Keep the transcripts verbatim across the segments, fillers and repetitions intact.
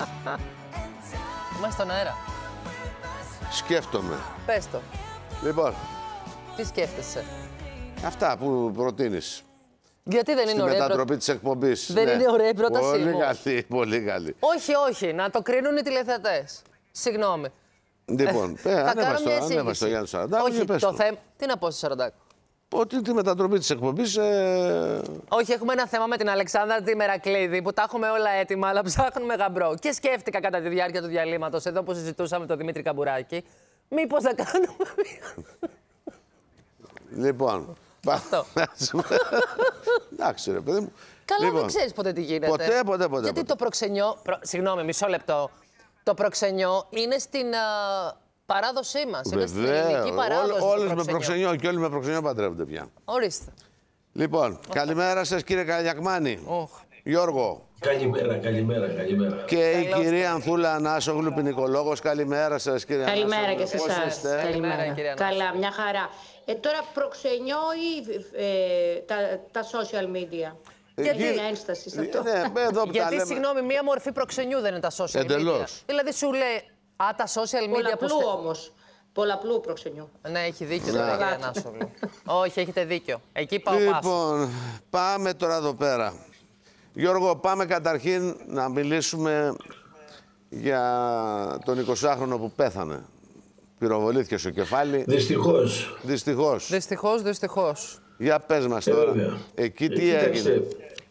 Είμαστε στον αέρα. Σκέφτομαι. Πες το. Λοιπόν. Τι σκέφτεσαι? Αυτά που προτείνεις. Γιατί δεν είναι ωραία. Στη μετατροπή της εκπομπής. Δεν ναι. είναι ωραία η πρότασή πολύ μου. Καλή, πολύ καλή. Όχι, όχι. Να το κρίνουν οι τηλεθεατές. Συγγνώμη. Λοιπόν, ε, θα κάνω μια ανέβασε το εισήγηση. Γιάννη Σαραντάκο. Όχι, το θέμα. Τι να πω στο Σαραντάκο? Ότι τη μετατροπή της εκπομπής... Ε... Όχι, έχουμε ένα θέμα με την Αλεξάνδρα τη Μερακλείδη που τα έχουμε όλα έτοιμα, αλλά ψάχνουμε γαμπρό. Και σκέφτηκα κατά τη διάρκεια του διαλύματος, εδώ που συζητούσαμε τον Δημήτρη Καμπουράκη, μήπως να κάνουμε μία. Λοιπόν. Αυτό. Εντάξει, ρε παιδί μου. Καλά, λοιπόν, δεν ξέρεις ποτέ τι γίνεται. Ποτέ, ποτέ, ποτέ. Γιατί ποτέ. το προξενιό. Προ... Συγγνώμη, μισό λεπτό. Το προξενιό είναι στην α, παράδοσή μας. Είναι στην ελληνική παράδοση. Όλες με προξενιό και όλοι με προξενιό παντρεύονται πια. Ορίστε. Λοιπόν, oh. καλημέρα σας κύριε Καλιακμάνη. Oh. Γιώργο. Καλημέρα, καλημέρα, καλημέρα. Και Καλώς η κυρία Ανθούλα Ανάσογλου, ποινικολόγος. Καλημέρα σας κύριε Καλημέρα Ανάσογλου. και σε εσάς. Καλημέρα, Καλημέρα. κυρία Καλά, μια χαρά. Ε, τώρα προξενιό ή ε, τα, τα social media. Γιατί είναι ένσταση σε αυτό. Ναι, εδώ που Γιατί, τα λέμε... συγγνώμη, μία μορφή προξενιού δεν είναι τα social media. Εντελώς. Δηλαδή σου λέει, α, τα social media... Πολλαπλού πώς... όμως. Πολλαπλού προξενιού. Ναι, έχει δίκιο Ναι. τώρα, κυρία Ανάσογλου. Όχι, έχετε δίκιο. Εκεί πάω πάσο. Λοιπόν, πάμε τώρα εδώ πέρα. Γιώργο, πάμε καταρχήν να μιλήσουμε για τον εικοσάχρονο που πέθανε. Πυροβολήθηκε στο κεφάλι. Δυστυχώς. Δυστυχώς. Δυστυχώς, δυστυχώς. Για πες μας Ε, τώρα. βέβαια. Εκεί Ε, τι κοίταξε, έγινε.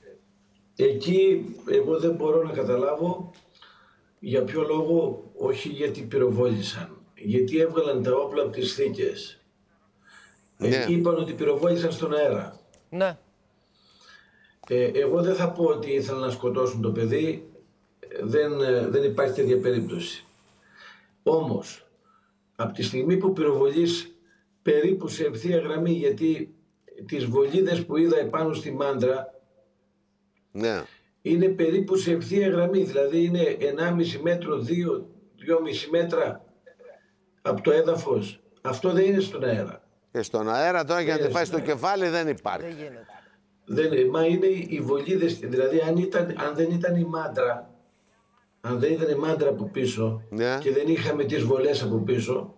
Εκεί εγώ δεν μπορώ να καταλάβω για ποιο λόγο, όχι γιατί πυροβόλησαν. Γιατί έβγαλαν τα όπλα από τις θήκες. Ναι. Εκεί είπαν ότι πυροβόλησαν στον αέρα. Ναι. Ε, εγώ δεν θα πω ότι ήθελαν να σκοτώσουν το παιδί. Δεν, ε, δεν υπάρχει τέτοια περίπτωση. Όμως, από τη στιγμή που πυροβολείς περίπου σε ευθεία γραμμή, γιατί τις βολίδες που είδα επάνω στη μάντρα Ναι. είναι περίπου σε ευθεία γραμμή, δηλαδή είναι ενάμιση μέτρο, δύο, δυόμιση μέτρα από το έδαφος. Αυτό δεν είναι στον αέρα. Και στον αέρα τώρα για να τη φάει στο ναι. κεφάλι δεν υπάρχει. Δεν γίνεται. Δεν, μα είναι οι βολίδες, δηλαδή αν, ήταν, αν δεν ήταν η μάντρα, αν δεν ήταν η μάντρα από πίσω Ναι. και δεν είχαμε τις βολές από πίσω,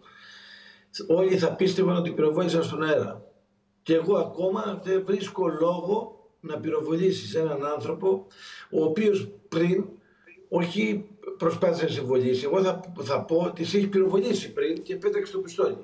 όλοι θα πίστευαν ότι πυροβόλησαν στον αέρα. Και εγώ ακόμα δεν βρίσκω λόγο να πυροβολήσεις έναν άνθρωπο ο οποίος πριν όχι προσπάθησε να σε βολήσει. Εγώ θα, θα πω ότι σε έχει πυροβολήσει πριν και πέταξε το πιστόλι.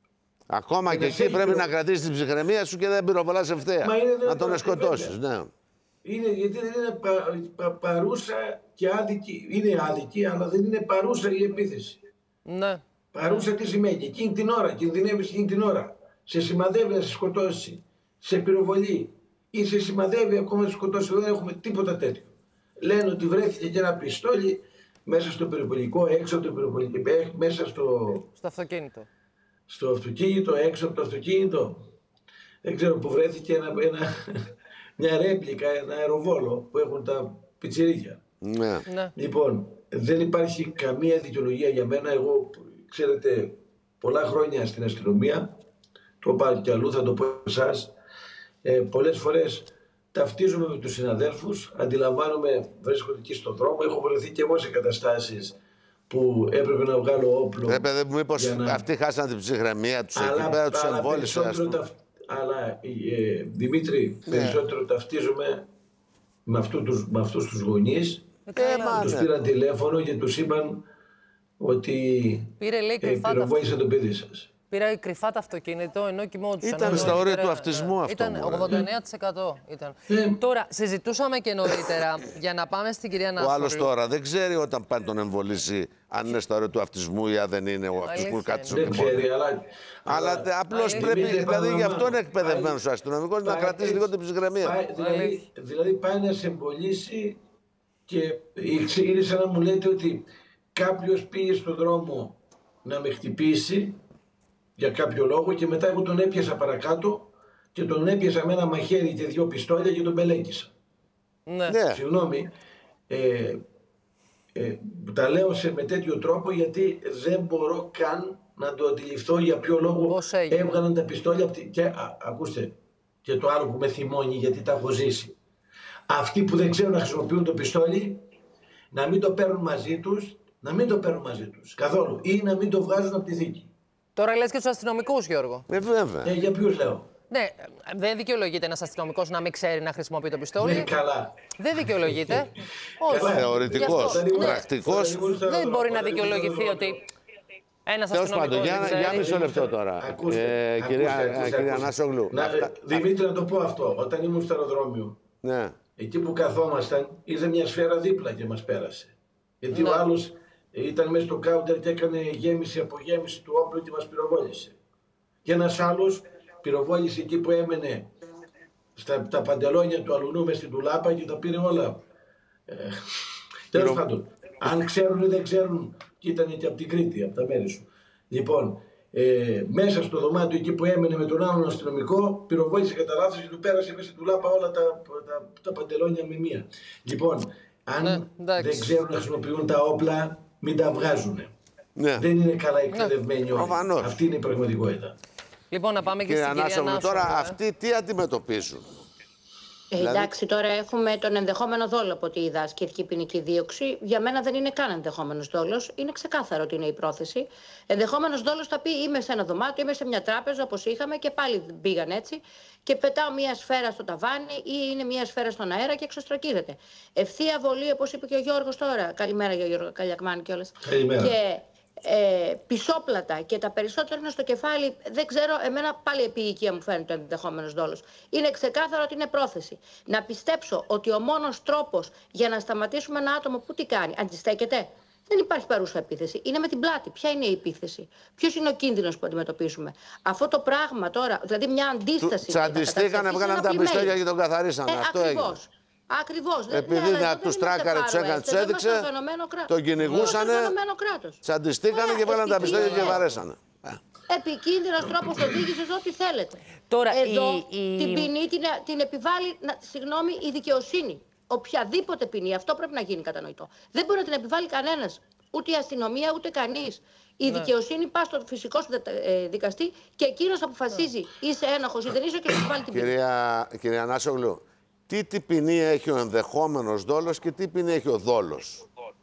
Ακόμα και, να εκεί σε έχει πρέπει πυρο- να κρατήσεις την ψυχραιμία σου και δεν πυροβολάς ευθεία. Μα είναι Να δυνατόν, τον ε, σκοτώσεις, βέβαια. ναι. Είναι γιατί δεν είναι πα, πα, παρούσα και άδικη. Είναι άδικη, αλλά δεν είναι παρούσα η επίθεση. Ναι. Παρούσα τι σημαίνει? Εκείνη την ώρα, κινδυνεύεις εκείνη την ώρα. Σε σημαδεύει να σε σκοτώσει, σε πυροβολεί ή σε σημαδεύει ακόμα να σε σκοτώσει. Δεν έχουμε τίποτα τέτοιο. Λένε ότι βρέθηκε και ένα πιστόλι μέσα στο πυροβολικό, έξω από το πυροβολικό, μέσα στο, Στο αυτοκίνητο. στο αυτοκίνητο, έξω από το αυτοκίνητο. Δεν ξέρω που βρέθηκε ένα, ένα, μια ρέπλικα, ένα αεροβόλο που έχουν τα πιτσιρίκια. Ναι. Ναι. Λοιπόν, δεν υπάρχει καμία δικαιολογία για μένα. Εγώ, ξέρετε, πολλά χρόνια στην αστυνομία, το είπα και αλλού, θα το πω σε εσάς, ε, πολλές φορές ταυτίζομαι με τους συναδέλφους, αντιλαμβάνομαι, βρίσκονται εκεί στον δρόμο, έχω βρεθεί και εγώ σε καταστάσεις που έπρεπε να βγάλω όπλο. Ρε παιδί μου, μήπως για να- αυτοί χάσαν την ψυχραιμία τους εκεί αλλά, πέρα, τους αλλά εμβόλησε, ας περισσότερο πούμε. ταυτ- αλλά ε, Δημήτρη, Ναι. περισσότερο ταυτίζομαι με, αυτού τους, με αυτούς τους γονείς. Ε, μα, Τους ναι. πήραν τηλέφωνο και τους είπαν ότι Πήρε, λέει, ε, κρυφά τα πυροβόλησε το παιδί σας. Πήρα κρυφά το αυτοκίνητο, ενώ κοιμόντουσαν. Ήταν ενώ στα όρια νωρίτερα- του αυτισμού αυτό, Ήταν μωρέ. ογδόντα εννέα τοις εκατό. Ήταν. Ε. Τώρα, συζητούσαμε και νωρίτερα για να πάμε στην κυρία Ο Νάσογλου. άλλος τώρα δεν ξέρει όταν πάει τον εμβολήσει αν είναι στα όρια του αυτισμού ή αν δεν είναι ο αυτισμού Αλήθεια κάτι στο Δεν τιμόνι. ξέρει, αλλά... Αλλά απλώς Αλήθεια. πρέπει, Δημήτρη, δηλαδή γι' αυτό επαναλαμβάνω. είναι εκπαιδευμένος ο αστυνομικός να Πάει κρατήσει έτσι. λίγο την ψυχραιμία. Πάει- δηλαδή, Αλήθεια. δηλαδή πάει να σε εμβολήσει και είναι σαν να μου λέτε ότι κάποιος πήγε στον δρόμο να με χτυπήσει για κάποιο λόγο και μετά εγώ τον έπιασα παρακάτω και τον έπιασα με ένα μαχαίρι και δύο πιστόλια και τον πελέκισα. Ναι. Ναι. Συγγνώμη, ε, ε, τα λέω σε, με τέτοιο τρόπο γιατί δεν μπορώ καν να το αντιληφθώ για ποιο λόγο Πώς έγινε. έβγαλαν τα πιστόλια απ' τη- και α, ακούστε και το άλλο που με θυμώνει γιατί τα έχω ζήσει. Αυτοί που δεν ξέρουν να χρησιμοποιούν το πιστόλι να μην το παίρνουν μαζί τους, να μην το παίρνουν μαζί τους καθόλου ή να μην το βγάζουν από τη δίκη. Τώρα λες και τους αστυνομικούς, Γιώργο. Ε, βέβαια. Ε, για ποιους λέω. Ναι, δεν δικαιολογείται ένας αστυνομικός να μην ξέρει να χρησιμοποιεί το πιστόλι. Ναι, καλά. Δεν δικαιολογείται. Όχι. Θεωρητικός, ναι. πρακτικός. Δεν μπορεί να δικαιολογηθεί ότι ένας Τέλος πάντων, αστυνομικός για, δεν ξέρει. για μισό λεπτό τώρα. Ακούστε, ε, ακούστε, κυρία ακούστε, κυρία ακούστε. Ανάσογλου. Να, αυτά- Δημήτρη, να το πω αυτό. Όταν ήμουν στο αεροδρόμιο, Ναι. εκεί που καθόμασταν, ήρθε μια σφαίρα δίπλα και μας πέρασε. Γιατί Ναι. ο άλλος ήταν μέσα στο κάουντερ και έκανε γέμιση απογέμιση του όπλου και μας πυροβόλησε. Και ένας άλλος πυροβόλησε εκεί που έμενε στα τα παντελόνια του αλουνού μες στην τουλάπα και τα πήρε όλα. Ε, Τέλος πάντων, αν ξέρουν ή δεν ξέρουν, και ήταν και από την Κρήτη, από τα μέρη σου. Λοιπόν, ε, μέσα στο δωμάτιο εκεί που έμενε με τον άλλον αστυνομικό, πυροβόλησε κατά λάθος και του πέρασε μέσα στην τουλάπα όλα τα, τα, τα παντελόνια με μία. Λοιπόν, αν Ναι, εντάξει. δεν ξέρουν να χρησιμοποιούν τα όπλα, μην τα βγάζουν. Ναι. Δεν είναι καλά εκπαιδευμένοι όλοι. Προφανώς. Αυτή είναι η πραγματικότητα. Λοιπόν, να πάμε και Κύριε στην κυρία Ανάσογλου, Νάσογλου. τώρα ε. αυτοί τι αντιμετωπίζουν. Ε, Δηλαδή- Εντάξει, τώρα έχουμε τον ενδεχόμενο δόλο από ό,τι είδα ασκητική ποινική δίωξη. Για μένα δεν είναι καν ενδεχόμενο δόλο. Είναι ξεκάθαρο ότι είναι η πρόθεση. Ενδεχόμενο δόλο θα πει είμαι σε ένα δωμάτιο, είμαι σε μια τράπεζα όπω είχαμε και πάλι πήγαν έτσι. Και πετάω μια σφαίρα στο ταβάνι ή είναι μια σφαίρα στον αέρα και εξωστρακίζεται. Ευθεία βολή, όπω είπε και ο Γιώργο τώρα. Καλημέρα, Γιώργο Καλιακμάνη κιόλας. Καλημέρα. Και ε, πισόπλατα και τα περισσότερα είναι στο κεφάλι. Δεν ξέρω, εμένα πάλι επί οικία μου φαίνεται ο ενδεχόμενος δόλος. Είναι ξεκάθαρο ότι είναι πρόθεση. Να πιστέψω ότι ο μόνος τρόπος για να σταματήσουμε ένα άτομο που τι κάνει, αντιστέκεται. Δεν υπάρχει παρούσα επίθεση. Είναι με την πλάτη. Ποια είναι η επίθεση, ποιος είναι ο κίνδυνος που αντιμετωπίζουμε. Αυτό το πράγμα τώρα, δηλαδή μια αντίσταση. Τσαντιστήκανε, βγάλαν τα πιστόλια και τον καθαρίσανε. Ε, Αυτό έγινε. ακριβώς. Ακριβώς. Επειδή ναι, να αλλά τους εδώ δεν τράκαρε, είμαστε τους έκανε, Far τους West, εδώ έδειξε, είμαστε οργανωμένο κράτος. τον κυνηγούσανε, Είμαστε οργανωμένο κράτος. τσαντιστήκανε και Ωραία, βγάλαν τα πιστόλια και επικίνδυνο. βαρέσανε. Ε. Επικίνδυνος τρόπος οδήγησης, ό,τι θέλετε. Τώρα, Εδώ η- η- την ποινή την, την επιβάλλει, να, συγγνώμη, η δικαιοσύνη. Οποιαδήποτε ποινή, αυτό πρέπει να γίνει κατανοητό. Δεν μπορεί να την επιβάλλει κανένας. Ούτε η αστυνομία, ούτε κανείς. Η Ναι. δικαιοσύνη πας στο φυσικό σου ε, δικαστή και εκείνος αποφασίζει είσαι ένοχος ή δεν είσαι και σου επιβάλλει την ποινή. Κυρία, κυρία Ανάσογλου, τι, τι ποινή έχει ο ενδεχόμενος δόλος και τι ποινή έχει ο δόλος.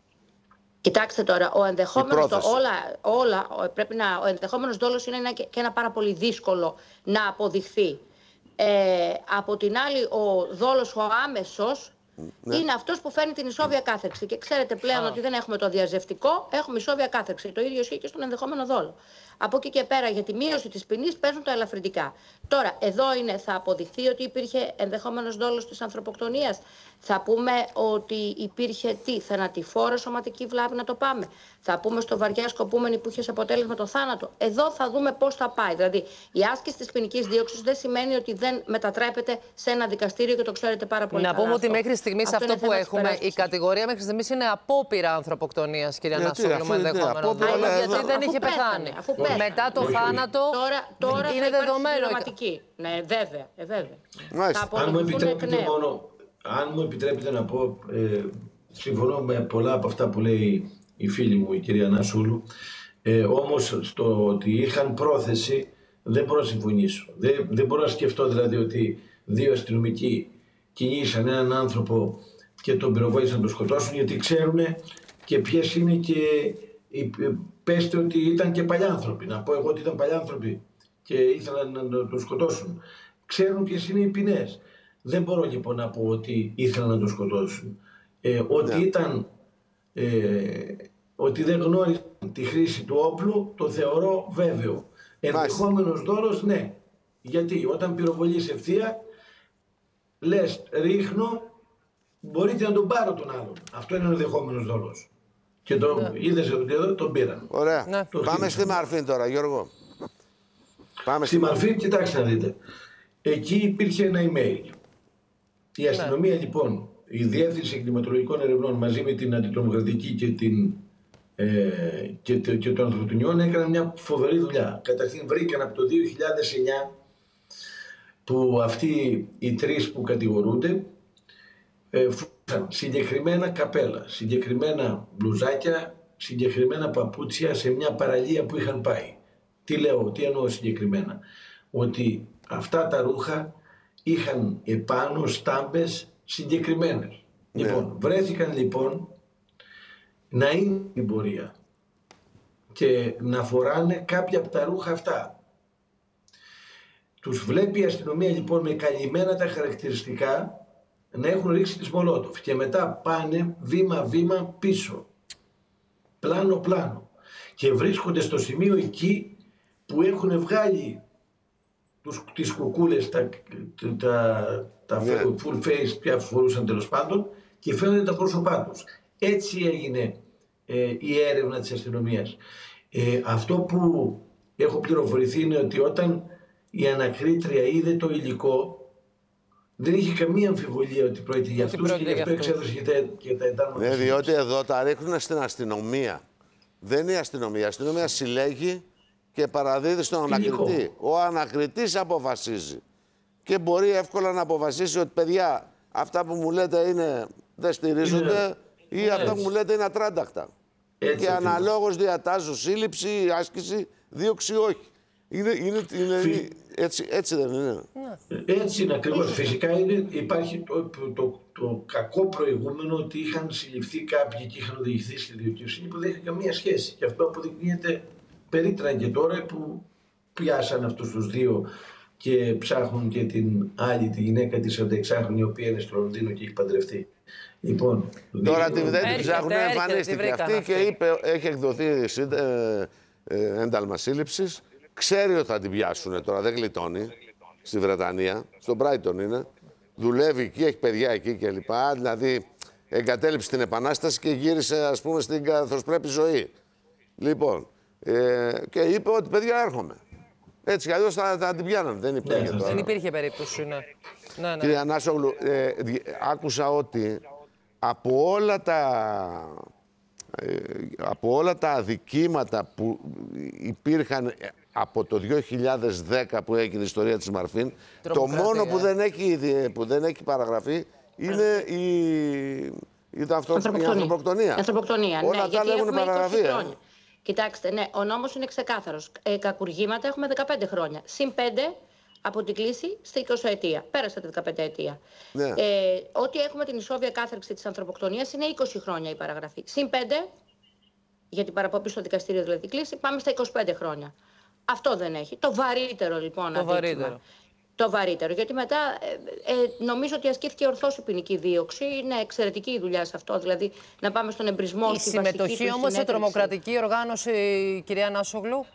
Κοιτάξτε τώρα, ο ενδεχόμενος, το, πρόθεση. όλα, όλα, ο- πρέπει να, ο ενδεχόμενος δόλος είναι ένα, και και ένα πάρα πολύ δύσκολο να αποδειχθεί. Ε, από την άλλη, ο δόλος, ο άμεσος, Ναι. είναι αυτός που φέρνει την ισόβια κάθερξη. Και ξέρετε πλέον ότι δεν έχουμε το διαζευτικό, έχουμε ισόβια κάθερξη. Το ίδιο ισχύει και στον ενδεχόμενο δόλο. Από εκεί και πέρα, για τη μείωση της ποινής παίζουν τα ελαφρυντικά. Τώρα, εδώ είναι, θα αποδειχθεί ότι υπήρχε ενδεχόμενος δόλος της ανθρωποκτονίας. Θα πούμε ότι υπήρχε τι, θανατηφόρα σωματική βλάβη, να το πάμε. Θα πούμε στο βαριά σκοπούμενη που είχε σε αποτέλεσμα το θάνατο. Εδώ θα δούμε πώς θα πάει. Δηλαδή, η άσκηση της ποινικής δίωξης δεν σημαίνει ότι δεν μετατρέπεται σε ένα δικαστήριο και το ξέρετε πάρα πολύ Να καλά πούμε ότι αυτό. μέχρι στιγμής Αυτό αυτό, είναι που θέμα της έχουμε, η υπεράσπισης. κατηγορία μέχρι στιγμής είναι απόπειρα ανθρωποκτονίας, κυρία Γιατί, Νάσογλου, αφού με είναι ενδεχόμενο απόπειρα, δόλο, αλλά γιατί εδώ- δεν Αφού είχε πέθανε, πεθάνει. αφού πέθανε. Μετά το Όχι, όχι. θάνατο Τώρα, τώρα είναι θα υπάρξει δεδομένο. συμπληρωματική. Ναι, βέβαια, ε, βέβαια. Μάλιστα. Θα Αν μου αποδειχθούν εκ επιτρέπετε νέου. μόνο, αν μου επιτρέπετε να πω, ε, συμφωνώ με πολλά από αυτά που λέει η φίλη μου, η κυρία Νάσουλου, ε, όμως στο ότι είχαν πρόθεση δεν μπορώ να συμφωνήσω. Δεν, δεν μπορώ να σκεφτώ δηλαδή ότι δύο αστυνομικοί κυνήγησαν έναν άνθρωπο και τον πυροβόλησαν να τον σκοτώσουν, γιατί ξέρουν και ποιες είναι και οι- πέστε ότι ήταν και παλιάνθρωποι. Να πω εγώ ότι ήταν παλιάνθρωποι και ήθελαν να τον σκοτώσουν. Ξέρουν ποιες είναι οι ποινές. Δεν μπορώ λοιπόν να πω ότι ήθελαν να τον σκοτώσουν. Ε, ότι ήταν, ε, ότι δεν γνώριζαν τη χρήση του όπλου, το θεωρώ βέβαιο. Ενδεχόμενος δόλος, ναι. Γιατί όταν πυροβολείς ευθεία, λες ρίχνω, μπορείτε να τον πάρω τον άλλον. Αυτό είναι ο ενδεχόμενος δόλος. Και το Ναι. είδες ότι εδώ τον πήραν. Ωραία. Ναι. Το Πάμε χτύπησαν. στη Μαρφίν τώρα, Γιώργο. Πάμε Στη Μαρφίν, κοιτάξτε να δείτε. Εκεί υπήρχε ένα email. Η αστυνομία λοιπόν, η Διεύθυνση Εγκληματολογικών Ερευνών μαζί με την Αντιτρομοκρατική και, την, ε, και, το- και των ανθρωπινιών έκαναν μια φοβερή δουλειά. Καταρχήν βρήκαν από το δύο χιλιάδες εννιά που αυτοί οι τρεις που κατηγορούνται ε, φορούσαν συγκεκριμένα καπέλα, συγκεκριμένα μπλουζάκια, συγκεκριμένα παπούτσια σε μια παραλία που είχαν πάει. Τι λέω, τι εννοώ συγκεκριμένα. Ότι αυτά τα ρούχα είχαν επάνω στάμπες συγκεκριμένες. Ναι. Λοιπόν, βρέθηκαν λοιπόν να είναι στην πορεία και να φοράνε κάποια από τα ρούχα αυτά. Τους βλέπει η αστυνομία λοιπόν με καλυμμένα τα χαρακτηριστικά να έχουν ρίξει τις Μολότοφ και μετά πάνε βήμα-βήμα πίσω, πλάνο-πλάνο, και βρίσκονται στο σημείο εκεί που έχουν βγάλει τους, τις κουκούλες, τα, τα, τα yeah. full face πια φορούσαν τέλος πάντων, και φαίνονται τα πρόσωπά τους. Έτσι έγινε ε, η έρευνα της αστυνομίας. Ε, αυτό που έχω πληροφορηθεί είναι ότι όταν η ανακρίτρια είδε το υλικό, δεν είχε καμία αμφιβολία ότι πρόκειται για αυτούς και γι' αυτό εξέδωσε και τα, και τα εντάλματα. Ναι, διότι εδώ τα ρίχνουν στην αστυνομία. Δεν είναι η αστυνομία. Η αστυνομία συλλέγει και παραδίδει στον ανακριτή. Ο ανακριτής αποφασίζει. Και μπορεί εύκολα να αποφασίσει ότι, παιδιά, αυτά που μου λέτε είναι, δεν στηρίζονται, είναι, ή αυτά που μου λέτε είναι ατράνταχτα. Έτσι, και αναλόγως διατάζω σύλληψη, άσκηση, δίωξη όχι. Είναι, είναι, είναι, Φυ... έτσι, έτσι δεν είναι. Έτσι είναι ακριβώς. Φυσικά είναι, υπάρχει το, το, το, το κακό προηγούμενο ότι είχαν συλληφθεί κάποιοι και είχαν οδηγηθεί στη δικαιοσύνη που δεν είχε καμία σχέση. Και αυτό αποδεικνύεται περίτρανα και τώρα που πιάσαν αυτούς τους δύο και ψάχνουν και την άλλη, τη γυναίκα της εβδομηνταεξάχρονη, η οποία είναι στο Λονδίνο και έχει παντρευτεί. Λοιπόν, τώρα δεν την ψάχνουν, εμφανίστηκε αυτή και είπε, έχει εκδοθεί ε, ε, ένταλμα σύλληψης. Ξέρει ότι θα την πιάσουν τώρα, δεν γλιτώνει. Στη Βρετανία, στο Brighton είναι. Δουλεύει εκεί, έχει παιδιά εκεί κλπ. Δηλαδή εγκατέλειψε την Επανάσταση και γύρισε, ας πούμε, στην καθοσπρέπη ζωή. Λοιπόν, ε, και είπε ότι παιδιά έρχομαι. Έτσι κι αλλιώς θα, θα την πιάνανε. Δεν υπήρχε ναι, τώρα. Δεν υπήρχε περίπτωση, ναι. ναι, ναι. Κύριε Ανάσογλου, ε, άκουσα ότι από όλα τα... από όλα τα αδικήματα που υπήρχαν από το δύο χιλιάδες δέκα που έγινε η ιστορία της Μαρφίν, το μόνο που δεν έχει, που δεν έχει παραγραφεί είναι η, η, αυτο, η ανθρωποκτονία. Η ανθρωποκτονία, όλα ναι, τα άλλα έχουν παραγραφεί. Κοιτάξτε, ναι, ο νόμος είναι ξεκάθαρος. Ε, κακουργήματα έχουμε δεκαπέντε χρόνια. Συν πέντε από την κλίση στη εικοσαετία. Πέρασε τα δεκαπέντε ετία. Ναι. Ε, ό,τι έχουμε την ισόβια κάθαρξη της ανθρωποκτονίας είναι είκοσι χρόνια η παραγραφή. Συν πέντε, για την παραπόπη στο δικαστήριο δηλαδή κλίση, πάμε στα είκοσι πέντε χρόνια. Αυτό δεν έχει. Το βαρύτερο λοιπόν. Το βαρύτερο. Το βαρύτερο. Γιατί μετά ε, ε, νομίζω ότι ασκήθηκε ορθώς η ποινική δίωξη. Είναι εξαιρετική η δουλειά σε αυτό. Δηλαδή να πάμε στον εμπρισμό. Η συμμετοχή όμως σε τρομοκρατική οργάνωση, κυρία Ανάσογλου.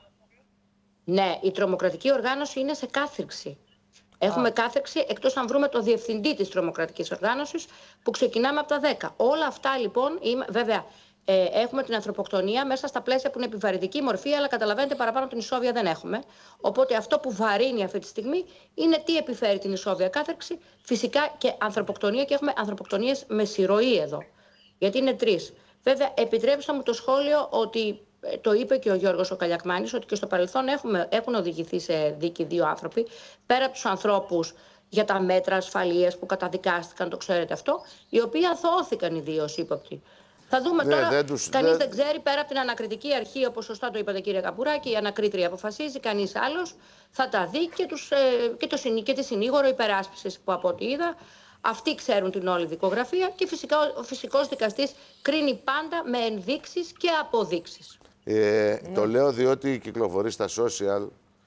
Ναι, η τρομοκρατική οργάνωση είναι σε κάθριξη. Έχουμε Α. κάθριξη εκτός αν βρούμε το διευθυντή της τρομοκρατικής οργάνωσης που ξεκινάμε από τα δέκα. Όλα αυτά λοιπόν, είμαι, βέβαια, ε, έχουμε την ανθρωποκτονία μέσα στα πλαίσια που είναι επιβαρυντική μορφή, αλλά καταλαβαίνετε παραπάνω την ισόβια δεν έχουμε. Οπότε αυτό που βαρύνει αυτή τη στιγμή είναι τι επιφέρει την ισόβια κάθριξη, φυσικά και ανθρωποκτονία, και έχουμε ανθρωποκτονίες με συρροή εδώ. Γιατί είναι τρεις. Βέβαια, επιτρέψτε μου το σχόλιο ότι. Το είπε και ο Γιώργος ο Καλιακμάνης, ότι και στο παρελθόν έχουμε, έχουν οδηγηθεί σε δίκη δύο άνθρωποι, πέρα από τους ανθρώπους για τα μέτρα ασφαλείας που καταδικάστηκαν, το ξέρετε αυτό, οι οποίοι αθωώθηκαν οι δύο ως ύποπτοι. Θα δούμε ναι, τώρα, δεν τους, κανείς δεν... δεν ξέρει, πέρα από την ανακριτική αρχή, όπως σωστά το είπατε κύριε Καπουράκη, η ανακρίτρια αποφασίζει, κανείς άλλος θα τα δει και, τους, ε, και, το, και τη συνήγορο υπεράσπισης που από ό,τι είδα, αυτοί ξέρουν την όλη δικογραφία και φυσικά ο φυσικός δικαστής κρίνει πάντα με ενδείξεις και αποδείξεις. Ε, ναι. Το λέω διότι κυκλοφορεί στα social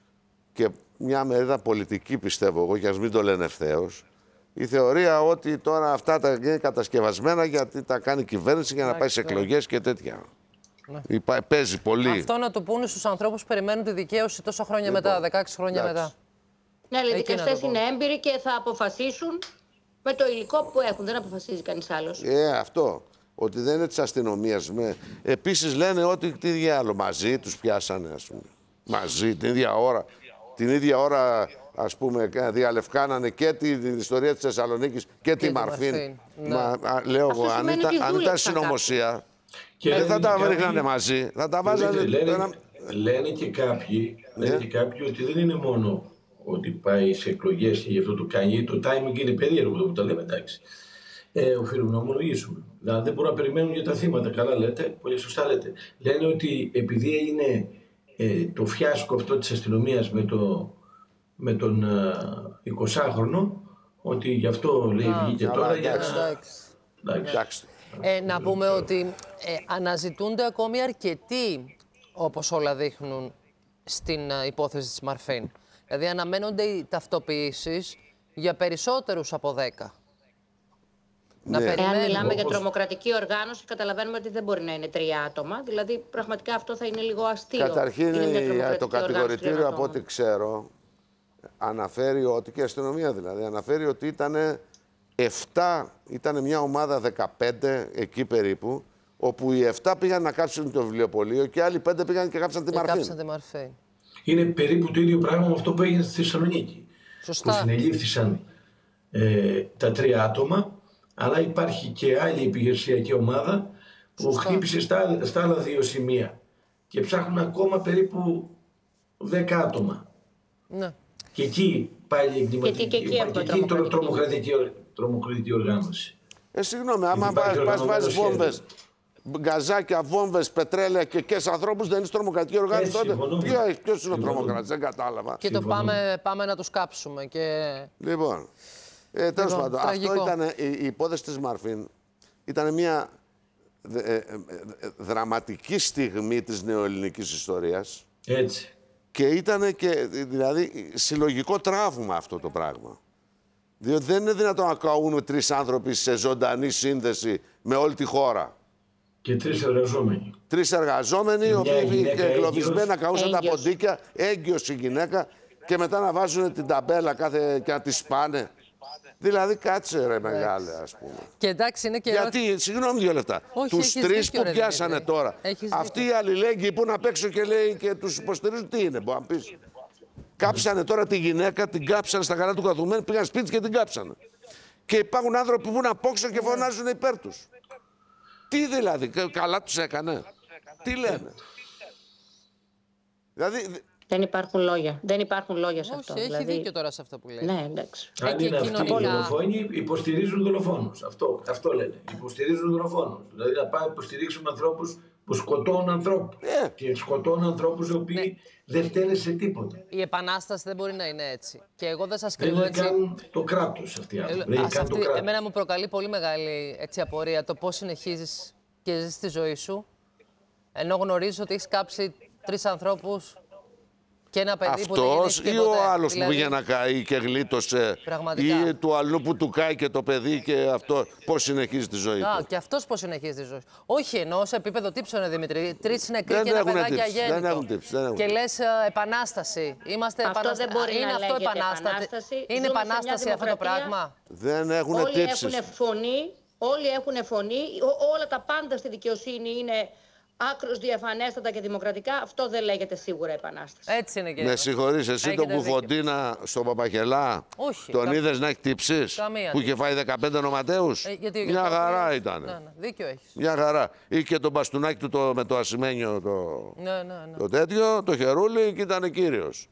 και μια μερίδα πολιτική, πιστεύω εγώ, και ας μην το λένε ευθέως, η θεωρία ότι τώρα αυτά τα είναι κατασκευασμένα γιατί τα κάνει η κυβέρνηση για να πάει σε εκλογές και τέτοια. Ναι. Παίζει πολύ. Αυτό να το πούνε στους ανθρώπους που περιμένουν τη δικαίωση τόσα χρόνια λοιπόν, μετά, δεκαέξι χρόνια εντάξει. μετά. Ναι, οι δικαστές είναι έμπειροι και θα αποφασίσουν με το υλικό που έχουν. Δεν αποφασίζει κανείς άλλος. Ε, αυτό. Ότι δεν είναι της αστυνομίας. Με... Επίσης λένε ότι τι διάλογο μαζί τους πιάσανε, ας πούμε. Μαζί, την ίδια ώρα. Την ίδια ώρα, ας πούμε, διαλευκάνανε και την ιστορία της Θεσσαλονίκης και, και τη Μαρφίν. Ναι. Μα, α, λέω εγώ, αν, ήταν, αν ήταν συνωμοσία, δεν θα τα ρίχνανε μαζί. Θα τα βάζανε... Λένε, ένα... λένε, και κάποιοι, λένε και κάποιοι ότι δεν είναι μόνο ότι πάει σε εκλογές και γι' αυτό το κάνει. Το timing είναι περίεργο που τα λέμε, εντάξει. Ε, οφείλουμε να ομολογήσουμε. Δηλαδή δεν μπορούν να περιμένουν για τα θύματα. Καλά λέτε, πολύ σωστά λέτε. Λένε ότι επειδή είναι ε, το φιάσκο αυτό της αστυνομίας με, το, με τον ε, εικοσάχρονο, ότι γι' αυτό λέει βγήκε τώρα. Εντάξει. Για... εντάξει. Ε, να πούμε ότι ε, αναζητούνται ακόμη αρκετοί, όπως όλα δείχνουν, στην uh, υπόθεση της Μαρφίν. Δηλαδή αναμένονται οι ταυτοποιήσεις για περισσότερους από δέκα. Ναι. Να περιμένουμε. Εάν μιλάμε Όπως... για τρομοκρατική οργάνωση, καταλαβαίνουμε ότι δεν μπορεί να είναι τρία άτομα. Δηλαδή, πραγματικά αυτό θα είναι λίγο αστείο. Καταρχήν, το κατηγορητήριο, από ό,τι ξέρω, αναφέρει ότι, και η αστυνομία δηλαδή, αναφέρει ότι ήταν εφτά, ήταν μια ομάδα δεκαπέντε εκεί περίπου, όπου οι εφτά πήγαν να κάψουν το βιβλιοπωλείο και οι άλλοι πέντε πήγαν και κάψαν τη Και Μαρφίν. κάψαν τη Μαρφίν. Είναι περίπου το ίδιο πράγμα με αυτό που έγινε στη Θεσσαλονίκη. Σωστά. Που συνελήφθησαν ε, τα τρία άτομα, αλλά υπάρχει και άλλη επιχειρησιακή ομάδα που Σωστά. χτύπησε στα, στα άλλα δύο σημεία. Και ψάχνουν ακόμα περίπου δέκα άτομα. Ναι. Και εκεί πάλι εγκληματική, και εκεί και έχουμε εκεί τρο- τρομοκρατική. τρομοκρατική, τρομοκρατική οργάνωση. Ε, συγγνώμη, άμα υπάρχει πας οργανωμένο βάζεις βόμβες, σχέδιο. γκαζάκια, βόμβες, πετρέλαια και κες ανθρώπους, δεν είναι τρομοκρατική οργάνωση Έτσι, τότε. συμφωνούμε. Ποιο- Ποιος είναι ο Συμφωνούμε. τρομοκράτης, δεν κατάλαβα. Και το πάμε, πάμε να τους κάψουμε. Και... Λοιπόν, ε, τέλος Λοιπόν, πάντων, τραγικό. αυτό ήταν η, η υπόθεση της Μαρφίν. Ήταν μια δε- ε, ε, ε, δραματική στιγμή της νεοελληνικής ιστορίας Έτσι. και ήταν και δηλαδή συλλογικό τραύμα αυτό το πράγμα. Διότι δεν είναι δυνατόν να καούν τρεις άνθρωποι σε ζωντανή σύνδεση με όλη τη χώρα. Και τρεις εργαζόμενοι. Τρεις εργαζόμενοι, οι Μια οποίοι γυναίκα εγκλωβισμένα καούσαν τα έγκυος. ποντίκια, έγκυος η γυναίκα, και μετά να βάζουν την ταμπέλα κάθε και να τη σπάνε. Δηλαδή, κάτσε ρε μεγάλε, ας πούμε. και εντάξει, είναι και. Γιατί, συγγνώμη δύο λεπτά, Όχι, τους έχεις τρεις δίκιο, που ρε, πιάσανε Δημήτρη. τώρα, Έχεις αυτοί δίκιο. οι αλληλέγγυοι που είναι απ' έξω και λέει και τους υποστηρίζουν, τι είναι, μπορεί να πεις. Κάψανε τώρα τη γυναίκα, την κάψανε στα καλά του καθουμένου, πήγαν σπίτι και την κάψανε. Και υπάρχουν άνθρωποι που είναι απ' έξω και φωνάζουν υπέρ τους. Τι δηλαδή, κα- καλά τους έκανε. Τι λένε. Δηλαδή, Δεν υπάρχουν λόγια. Δεν υπάρχουν λόγια σε Όχι, αυτό. έχει δηλαδή... δίκιο τώρα σε αυτό που λέει. Ναι, εντάξει. Ε, Αν και είναι αυτοί οι κοινωνικά. δολοφόνοι, υποστηρίζουν δολοφόνους. Αυτό, αυτό λένε. Υποστηρίζουν δολοφόνους. Δηλαδή να πάμε να υποστηρίξουμε ανθρώπους που σκοτώνουν ανθρώπους. Ε. Και σκοτώνουν ανθρώπους οι οποίοι Ναι. δεν φταίνε σε τίποτα. Η επανάσταση δεν μπορεί να είναι έτσι. Και εγώ δεν σας Δεν κρύβω είναι έτσι. καν το κράτος αυτοί οι Ε, άνθρωποι. Δεν είναι ας καν το αυτή- κράτος. εμένα μου προκαλεί πολύ μεγάλη έτσι, απορία το πώς συνεχίζεις και ζεις τη ζωή σου, ενώ γνωρίζεις ότι έχεις κάψει τρεις ανθρώπους και ένα παιδί που δεν αυτός γεννήθηκε ή ο ποτέ. άλλος που Δηλαδή, πήγε να καεί και γλίτωσε, Πραγματικά. ή του αλλού που του κάει και το παιδί και αυτό πώς συνεχίζει τη ζωή Α, του. και αυτός πώς συνεχίζει τη ζωή σου. Όχι, εννοώ σε επίπεδο τύψωνε, Δημήτρη. Τρεις νεκροί Δεν και ένα έχουνε παιδάκι τύψει, αγέννητο. δεν έχουν τύψει, δεν έχουν Και τύψει. λες ε, επανάσταση. Είμαστε Αυτό επανάστα- δεν μπορεί είναι να αυτό λέγεται επανάσταση. επανάσταση. Είναι Ζούμε σε μια επανάσταση αυτό το δημοκρατία. πράγμα. Δεν έχουν Όλοι τύψεις. έχουν φωνή, όλοι έχουν φωνή, ό- όλα τα πάντα στη δικαιοσύνη είναι άκρως διαφανέστατα και δημοκρατικά. Αυτό δεν λέγεται σίγουρα επανάσταση. Έτσι είναι, κύριε. Με συγχωρείς, εσύ Έχετε τον δίκιο. Κουφοντίνα στον Παπαχελά, Όχι, τον κα- είδες να έχει τύψεις, Καμία που είχε τύψη. φάει δεκαπέντε νοματέους. Ε, γιατί ο Μια Γιώργος χαρά λέει- ήταν. Ναι, ναι, δίκιο έχεις. Μια χαρά. Ή και τον μπαστούνάκι του το, με το ασημένιο το, Ναι, ναι, ναι. το τέτοιο, το χερούλι, και ήταν κύριος.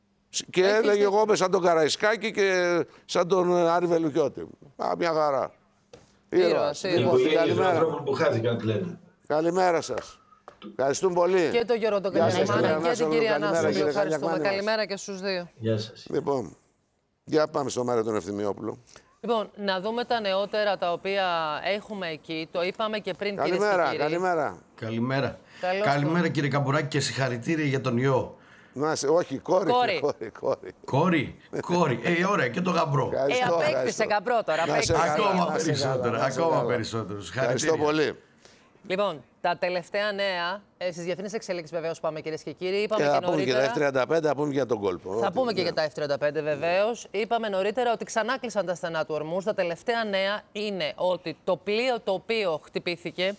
Και Έχεις έλεγε δίκιο. εγώ είμαι σαν τον Καραϊσκάκη και σαν τον Άρη Βελουχιώτη. Α, μια χαρά. Ήρωας, Ήρωας. ήρωας. Οι Λοιπόν, οικογένειες των καλημέρα. ανθρώπων που χάθηκαν, λένε. Καλημέρα σας. Ευχαριστούμε πολύ. Και τον Γιώργο τον Γεια σας, Καλιμάνα κύριε και την Ανάσογλου. κυρία Καλημέρα, Ανάσογλου. κύριε Ευχαριστούμε. Καλιακμάνη μας. Καλημέρα και στους δύο. Γεια σας. Λοιπόν, για πάμε στο Μάριο τον Ευθυμιόπουλο. Λοιπόν, να δούμε τα νεότερα τα οποία έχουμε εκεί. Το είπαμε και πριν, κυρίες και Καλημέρα, κύριοι. καλημέρα. Καλημέρα. Καλώς Καλημέρα κύριε Καμπουράκη και συγχαρητήρια για τον ιό. Να σε, όχι, κόρη. Κόρη. κόρη, κόρη. Κόρη, κόρη. Ε, ωραία, και το γαμπρό. Ε, Ευχαριστώ, απέκτησε ευχαριστώ. γαμπρό τώρα. Να σε απέκτησε. καλά, Ακόμα να σε περισσότερο, καλά, να σε ακόμα καλά. περισσότερο. Ευχαριστώ Συγχαρητήρια. πολύ. Λοιπόν, τα τελευταία νέα, ε, στις διεθνείς εξελίξεις βεβαίως πάμε, κυρίες και κύριοι. Είπαμε Και και θα πούμε και τα νωρίτερα. εφ τριάντα πέντε, θα πούμε και για τον κόλπο. Θα Ό,τι- πούμε και ναι. για τα εφ τριάντα πέντε βεβαίως. Είπαμε νωρίτερα ότι ξανά κλείσαν τα στενά του ορμούς. Τα τελευταία νέα είναι ότι το πλοίο το οποίο χτυπήθηκε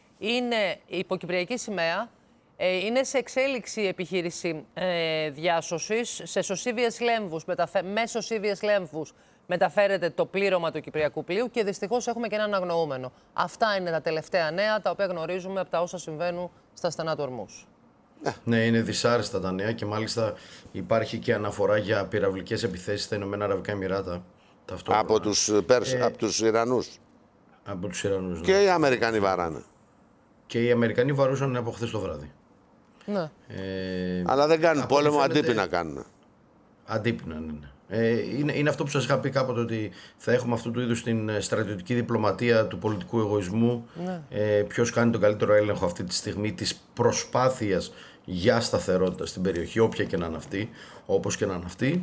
είναι υποκυπριακή σημαία. Ε, είναι σε εξέλιξη η επιχείρηση ε, διάσωσης. Σε σωσίβιες λέμβους, μεταφε... με σωσίβιες λέμβους μεταφέρεται το πλήρωμα του κυπριακού πλοίου και δυστυχώς έχουμε και έναν αγνοούμενο. Αυτά είναι τα τελευταία νέα τα οποία γνωρίζουμε από τα όσα συμβαίνουν στα στενά του ορμούς. Ναι, είναι δυσάρεστα τα νέα και μάλιστα υπάρχει και αναφορά για πυραυλικές επιθέσεις στα Ηνωμένα Αραβικά Εμιράτα. ταυτόχρονα. Από τους, Πέρσ, Ε, από τους Ιρανούς. Από τους Ιρανούς. Ναι. Και οι Αμερικανοί βαράνε. Και οι Αμερικανοί βαρούσαν από χθες το βράδυ. Ναι. Ε, Αλλά δεν κάνουν από ό,τι πόλεμο, φαίνεται- αντίπεινα κάνουν. Αντίπεινα, ναι, ναι. Ε, είναι, είναι αυτό που σας είχα πει κάποτε, ότι θα έχουμε αυτού του είδους την στρατιωτική διπλωματία του πολιτικού εγωισμού. Ναι. Ε, ποιος κάνει τον καλύτερο έλεγχο αυτή τη στιγμή της προσπάθειας για σταθερότητα στην περιοχή, όποια και να είναι αυτή, όπως και να είναι αυτή.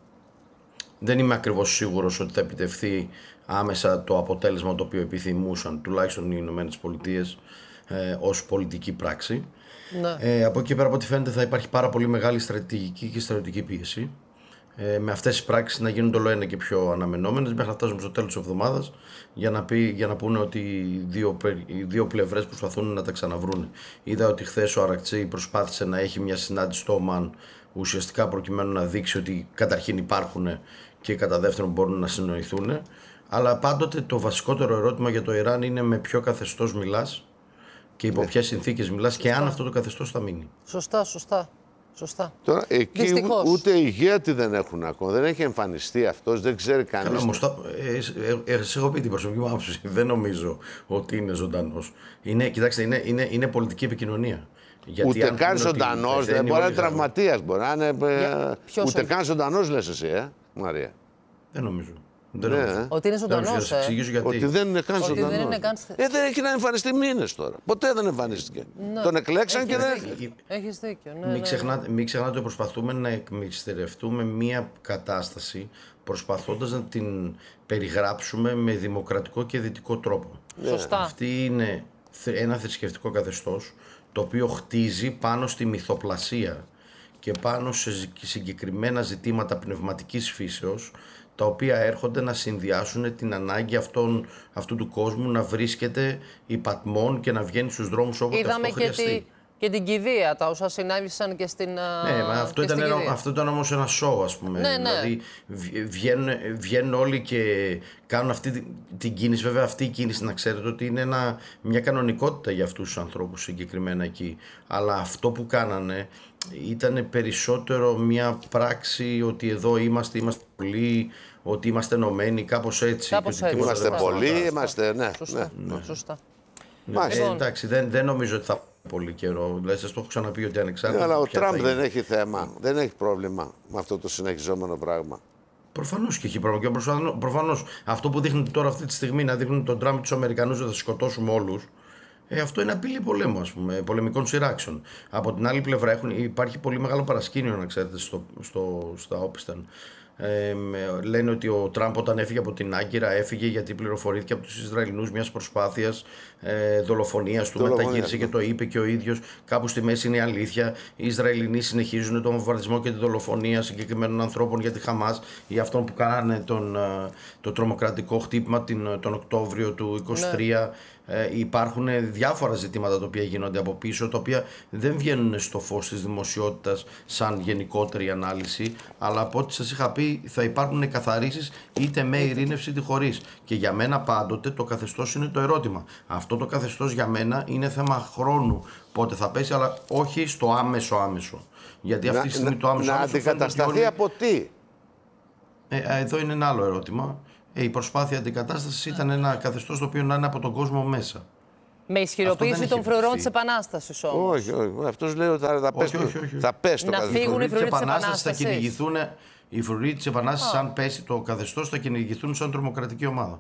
Δεν είμαι ακριβώς σίγουρος ότι θα επιτευχθεί άμεσα το αποτέλεσμα το οποίο επιθυμούσαν τουλάχιστον οι Ηνωμένες Πολιτείες ε, ως πολιτική πράξη. Ναι. Ε, από εκεί πέρα, από ό,τι φαίνεται, θα υπάρχει πάρα πολύ μεγάλη στρατηγική και στρατιωτική πίεση. Ε, με αυτές τις πράξεις να γίνουν όλο ένα και πιο αναμενόμενες μέχρι να φτάσουμε στο τέλος της εβδομάδας για να, πει, για να πούνε ότι οι δύο, οι δύο πλευρές προσπαθούν να τα ξαναβρούν. Είδα ότι χθες ο Αρακτσί προσπάθησε να έχει μια συνάντηση στο Ομάν, ουσιαστικά προκειμένου να δείξει ότι καταρχήν υπάρχουν και κατά δεύτερον μπορούν να συνοηθούν. Αλλά πάντοτε το βασικότερο ερώτημα για το Ιράν είναι με ποιο καθεστώς μιλάς και υπό ποιες συνθήκες μιλάς και αν αυτό το καθεστώς θα μείνει. Σωστά, σωστά. Σωστά. Τώρα εκεί Δυστυχώς. ούτε ηγέτη δεν έχουν ακόμα. Δεν έχει εμφανιστεί αυτός, δεν ξέρει κανείς. Καλά, όμως, ε, ε, ε, σε έχω πει την προσωπική μου άποψη. Δεν νομίζω ότι είναι ζωντανός. Είναι, κοιτάξτε, είναι, είναι, είναι πολιτική επικοινωνία. Γιατί ούτε καν ζωντανός, δεν μπορεί να είναι τραυματίας. Μπορεί να είναι. Yeah. Ούτε καν ζωντανός λες εσύ, ε, Μαρία. Δεν νομίζω. Δεν ναι. Ότι είναι ζωντανός. Ε. Ότι δεν είναι καν ζωντανός. Δεν είναι καν... Ε, δεν έχει να εμφανιστεί μήνες τώρα. Ποτέ δεν εμφανίστηκε. Ναι. Τον εκλέξαν Έχεις και δεν. Δίκιο. Έχεις δίκιο. Ναι, μην, ναι. ξεχνάτε, μην ξεχνάτε ότι προσπαθούμε να εκμυστηρευτούμε μία κατάσταση προσπαθώντας να την περιγράψουμε με δημοκρατικό και δυτικό τρόπο. Σωστά. Αυτή είναι ένα θρησκευτικό καθεστώς το οποίο χτίζει πάνω στη μυθοπλασία και πάνω σε συγκεκριμένα ζητήματα πνευματικής φύσεως, τα οποία έρχονται να συνδυάσουν την ανάγκη αυτών, αυτού του κόσμου να βρίσκεται υπατμών και να βγαίνει στους δρόμους όποτε Είδαμε αυτό χρειαστεί. Είδαμε και την κηδεία, τα όσα συνέβησαν και στην Ναι, μα αυτό, ήταν ένα, αυτό ήταν όμως ένα show, ας πούμε. Ναι, ναι. Δηλαδή βγαίνουν, βγαίνουν όλοι και κάνουν αυτή την, την κίνηση. Βέβαια αυτή η κίνηση, να ξέρετε ότι είναι ένα, μια κανονικότητα για αυτούς τους ανθρώπους συγκεκριμένα εκεί. Αλλά αυτό που κάνανε ήταν περισσότερο μια πράξη ότι εδώ είμαστε, είμαστε πολλοί, ότι είμαστε ενωμένοι, κάπως έτσι. Κάπως έτσι. Είμαστε πολλοί, είμαστε, ναι. Σωστά. ναι. ναι. Σωστά. Ναι. Ε, εντάξει, δεν, δεν νομίζω ότι θα πολύ καιρό. Δηλαδή, σας το έχω ξαναπεί ότι ανεξάρτητα. Ναι, αλλά ο Τραμπ δεν έχει θέμα, δεν έχει πρόβλημα με αυτό το συνεχιζόμενο πράγμα. Προφανώς και έχει πρόβλημα. Και προφανώς αυτό που δείχνει τώρα αυτή τη στιγμή, να δείχνουν τον Τραμπ τους Αμερικανούς ότι θα σκοτώσουμε όλους, ε, αυτό είναι απειλή πολέμου, ας πούμε, πολεμικών σειράξεων. Από την άλλη πλευρά έχουν, υπάρχει πολύ μεγάλο παρασκήνιο, να ξέρετε, στο, στο, στα όπισθεν. Ε, λένε ότι ο Τραμπ όταν έφυγε από την Άγκυρα έφυγε γιατί πληροφορήθηκε από τους Ισραηλινούς μιας προσπάθειας ε, δολοφονίας του, μεταγύρισε και το είπε και ο ίδιος. Κάπου στη μέση είναι η αλήθεια. Οι Ισραηλινοί συνεχίζουν τον βομβαρδισμό και τη δολοφονία συγκεκριμένων ανθρώπων για τη Χαμάς ή αυτών που κάνανε τον, το τρομοκρατικό χτύπημα την, τον Οκτώβριο του είκοσι τρία. Ναι. Ε, υπάρχουν διάφορα ζητήματα τα οποία γίνονται από πίσω, τα οποία δεν βγαίνουν στο φως της δημοσιότητας σαν γενικότερη ανάλυση, αλλά από ό,τι σας είχα πει θα υπάρχουν καθαρίσεις είτε με ειρήνευση είτε χωρίς. Και για μένα πάντοτε το καθεστώς είναι το ερώτημα. Αυτό το καθεστώς για μένα είναι θέμα χρόνου πότε θα πέσει, αλλά όχι στο άμεσο άμεσο. Γιατί αυτή τη στιγμή το άμεσο να άμεσο. Να αντικατασταθεί όλοι... από τι? Ε, εδώ είναι ένα άλλο ερώτημα. Ε, η προσπάθεια αντικατάστασης ήταν ένα καθεστώς το οποίο να είναι από τον κόσμο μέσα. Με ισχυροποίηση των φρουρών της Επανάστασης όμως. Όχι, όχι. Αυτός λέει ότι θα, θα πέσει το καθεστώς. Να φύγουν οι φρουροί της Επανάστασης. Θα κυνηγηθούν, οι φρουροί της Επανάστασης, αν πέσει το καθεστώς, θα κυνηγηθούν σαν τρομοκρατική ομάδα.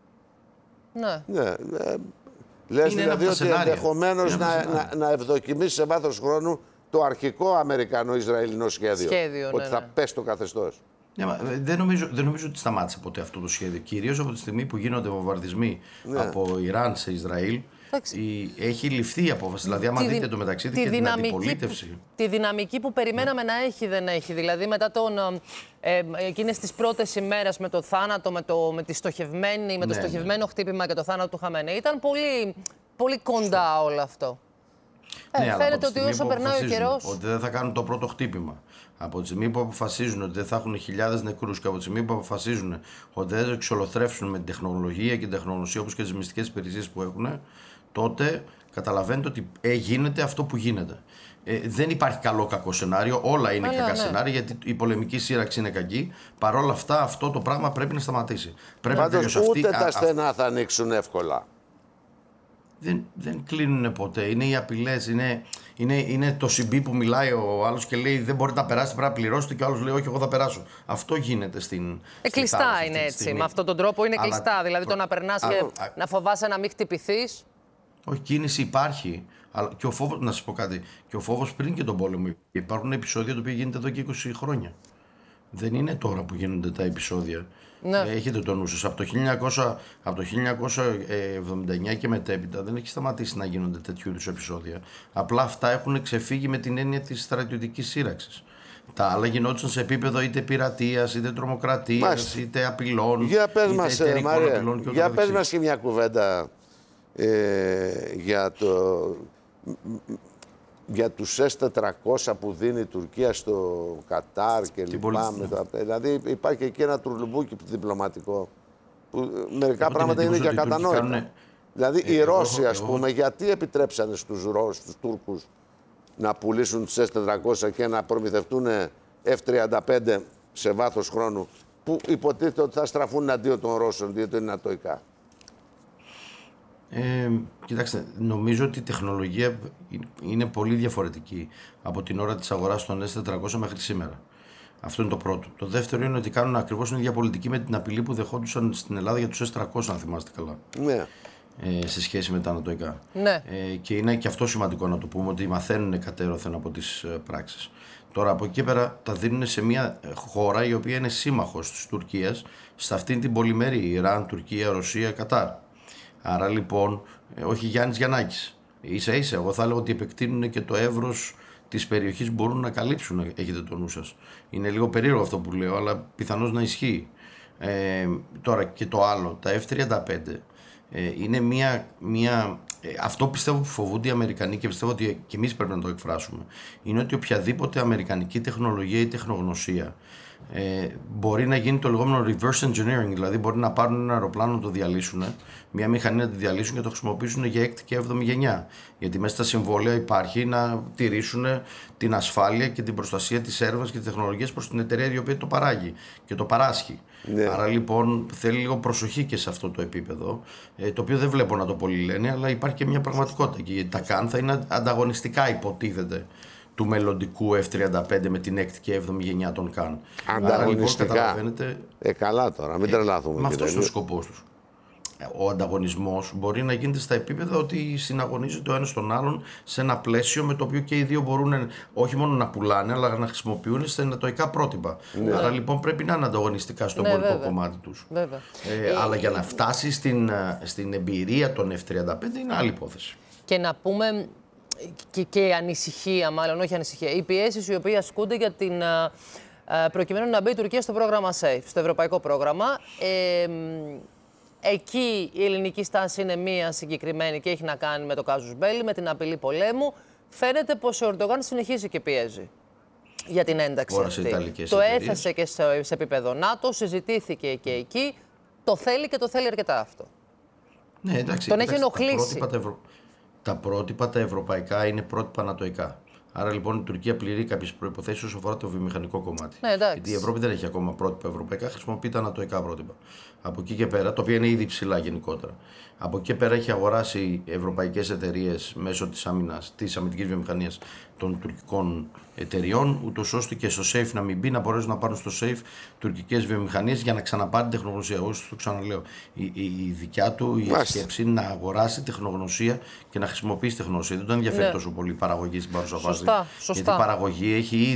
Ναι. ναι, ναι. Λες δηλαδή ότι ενδεχομένως να, να, να ευδοκιμήσει σε βάθος χρόνου το αρχικό Αμερικανο-Ισραηλινό σχέδιο. σχέδιο ότι ναι, θα ναι. πέσει το καθεστώς. Ναι, δεν, νομίζω, δεν νομίζω ότι σταμάτησε ποτέ αυτό το σχέδιο. Κυρίως από τη στιγμή που γίνονται βομβαρδισμοί ναι. από Ιράν σε Ισραήλ, η, έχει ληφθεί η απόφαση. Δηλαδή, άμα δείτε δι... το μεταξύ τη και την αντιπολίτευση. Που, τη δυναμική που περιμέναμε ναι. να έχει, δεν έχει. Δηλαδή, μετά τον, ε, εκείνες τις πρώτες ημέρες με το θάνατο, με το, με τη στοχευμένη, με το ναι, στοχευμένο ναι. χτύπημα και το θάνατο του Χαμενέ, ήταν πολύ, πολύ κοντά όλο αυτό. Ναι, ε, φαίνεται ότι όσο περνάει ο καιρός. Ότι δεν θα κάνουν το πρώτο χτύπημα. Από τη στιγμή που αποφασίζουν ότι δεν θα έχουν χιλιάδες νεκρούς και από τη στιγμή που αποφασίζουν ότι δεν θα εξολοθρεύσουν με την τεχνολογία και την τεχνογνωσία όπως και τις μυστικές υπηρεσίες που έχουν, τότε καταλαβαίνετε ότι ε, γίνεται αυτό που γίνεται. Ε, δεν υπάρχει καλό-κακό σενάριο, όλα είναι Άρα, κακά ναι. σενάρια γιατί η πολεμική σύραξη είναι κακή. Παρ' όλα αυτά, αυτό το πράγμα πρέπει να σταματήσει. Πρέπει Πάντως, να ούτε αυτή, τα α, στενά θα ανοίξουν εύκολα. Δεν, δεν κλείνουν ποτέ. Είναι οι απειλές, είναι, Είναι, είναι το συμπί που μιλάει ο άλλος και λέει δεν μπορείτε να περάσετε, πρέπει να πληρώσετε, και ο άλλος λέει όχι, εγώ θα περάσω. Αυτό γίνεται στην. Ε, κλειστά είναι έτσι. Με αυτόν τον τρόπο είναι αλλά, κλειστά. Δηλαδή το να περνάς και α, να φοβάσαι να μην χτυπηθείς. Όχι, κίνηση υπάρχει. Αλλά και ο φόβος, να σας πω κάτι, και ο φόβος πριν και τον πόλεμο. Υπάρχουν επεισόδια τα οποία γίνεται εδώ και είκοσι χρόνια. Δεν είναι τώρα που γίνονται τα επεισόδια. Ναι. Έχετε το νου σας. Από το, χίλια εννιακόσια εβδομήντα εννιά και μετέπειτα δεν έχει σταματήσει να γίνονται τέτοιου είδους επεισόδια. Απλά αυτά έχουν ξεφύγει με την έννοια της στρατιωτικής σύραξης. Τα άλλα γινόντουσαν σε επίπεδο είτε πειρατείας, είτε τρομοκρατίας, είτε απειλών. Για πες μας, Μαρία, για πες μας και μια κουβέντα ε, για το... για τους ες τετρακόσια που δίνει η Τουρκία στο Κατάρ και λοιπά. Το... Δηλαδή υπάρχει εκεί ένα τουρλουμπούκι διπλωματικό που μερικά εγώ πράγματα είναι για κατανόητα. Κάνουν... Δηλαδή ε, οι Ρώσοι, ας πούμε, εγώ... γιατί επιτρέψανε στους Ρώσους, στους Τούρκους να πουλήσουν τους ες τετρακόσια και να προμηθευτούν εφ τριάντα πέντε σε βάθος χρόνου που υποτίθεται ότι θα στραφούν αντίον των Ρώσων, διότι είναι νατοϊκά. Ε, κοιτάξτε, νομίζω ότι η τεχνολογία είναι πολύ διαφορετική από την ώρα της αγοράς των ες τετρακόσια μέχρι σήμερα. Αυτό είναι το πρώτο. Το δεύτερο είναι ότι κάνουν ακριβώς την ίδια πολιτική με την απειλή που δεχόντουσαν στην Ελλάδα για τους ες τριακόσια, αν θυμάστε καλά. Ναι. Ε, σε σχέση με τα ανατοϊκά. Ναι. Ε, και είναι και αυτό σημαντικό να το πούμε, ότι μαθαίνουν κατέρωθεν από τις ε, πράξεις. Τώρα από εκεί πέρα τα δίνουν σε μια χώρα η οποία είναι σύμμαχος της Τουρκίας σε αυτήν την πολυμερή, Ιράν, Τουρκία, Ρωσία, Κατάρ. Άρα λοιπόν, ε, όχι Γιάννης Γιαννάκης. Ίσα ίσα, εγώ θα έλεγα ότι επεκτείνουν και το εύρος της περιοχής που μπορούν να καλύψουν, έχετε το νου σας. Είναι λίγο περίεργο αυτό που λέω, αλλά πιθανώς να ισχύει. Ε, τώρα και το άλλο, τα εφ τριάντα πέντε. Ε, είναι μια, μια, ε, αυτό πιστεύω που φοβούνται οι Αμερικανοί και πιστεύω ότι και εμείς πρέπει να το εκφράσουμε, είναι ότι οποιαδήποτε αμερικανική τεχνολογία ή τεχνογνωσία ε, μπορεί να γίνει το λεγόμενο reverse engineering, δηλαδή μπορεί να πάρουν ένα αεροπλάνο να το διαλύσουν, μια μηχανή να τη διαλύσουν και το χρησιμοποιήσουν για έκτη και έβδομη γενιά. Γιατί μέσα στα συμβόλαια υπάρχει να τηρήσουν την ασφάλεια και την προστασία της έρευνας και της τεχνολογίας προς την εταιρεία η οποία το παράγει και το παράσχει. Ναι. Άρα λοιπόν θέλει λίγο προσοχή και σε αυτό το επίπεδο, ε, το οποίο δεν βλέπω να το πολύ λένε, αλλά υπάρχει και μια πραγματικότητα. Και τα καν θα είναι ανταγωνιστικά, υποτίθεται, του μελλοντικού εφ τριάντα πέντε με την έκτη και έβδομη γενιά των καν. Ανταγωνιστικά. Άρα, λοιπόν, ε, καλά τώρα, μην τρελαθούμε. Ε, με αυτός είναι ο σκοπός τους. Ο ανταγωνισμός μπορεί να γίνεται στα επίπεδα ότι συναγωνίζεται ο ένας τον άλλον σε ένα πλαίσιο με το οποίο και οι δύο μπορούν όχι μόνο να πουλάνε, αλλά να χρησιμοποιούν σε νατοϊκά πρότυπα. Ναι. Άρα λοιπόν πρέπει να είναι ανταγωνιστικά στο εμπορικό ναι, κομμάτι τους. Ε, ε, αλλά για να φτάσει στην, στην εμπειρία των εφ τριάντα πέντε είναι άλλη υπόθεση. Και να πούμε και, και ανησυχία, μάλλον όχι ανησυχία, οι πιέσεις οι οποίες ασκούνται για την, προκειμένου να μπει η Τουρκία στο πρόγραμμα SAFE, στο ευρωπαϊκό πρόγραμμα. Ε, Εκεί η ελληνική στάση είναι μία συγκεκριμένη και έχει να κάνει με το casus belli, με την απειλή πολέμου. Φαίνεται πως ο Ερντογάν συνεχίζει και πιέζει για την ένταξη αυτή. Το έθεσε και σε, σε επίπεδο ΝΑΤΟ, συζητήθηκε και εκεί. Το θέλει και το θέλει αρκετά αυτό. Ναι, εντάξει, τον έχει ενοχλήσει. Τα πρότυπα τα, ευρω... τα πρότυπα τα ευρωπαϊκά είναι πρότυπα νατοϊκά. Άρα λοιπόν η Τουρκία πληρεί κάποιες προϋποθέσεις όσον αφορά το βιομηχανικό κομμάτι. Ναι, γιατί η Ευρώπη δεν έχει ακόμα πρότυπα ευρωπαϊκά, χρησιμοποιεί τα ανατοϊκά πρότυπα. Από εκεί και πέρα, τα οποία είναι ήδη ψηλά γενικότερα. Από εκεί και πέρα έχει αγοράσει ευρωπαϊκές εταιρείες μέσω της άμυνας, της αμυντικής βιομηχανίας των τουρκικών εταιριών, ούτως ώστε και στο SAFE να μην μπει, να μπορέσουν να πάρουν στο SAFE τουρκικές βιομηχανίες για να ξαναπάρει τεχνογνωσία. Εγώ το ξαναλέω. Η, η, η δικιά του η σκέψη είναι να αγοράσει τεχνογνωσία και να χρησιμοποιήσει τεχνογνωσία. Δεν τον ενδιαφέρει ναι. τόσο πολύ η παραγωγή στην παρούσα φάση. Σωστά, σωστά. Γιατί η παραγωγή έχει